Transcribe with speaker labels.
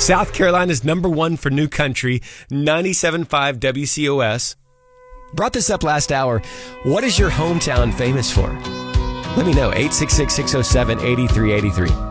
Speaker 1: South Carolina's #1 for new country, 97.5 WCOS. Brought this up last hour. What is your hometown famous for? Let me know, 866-607-8383.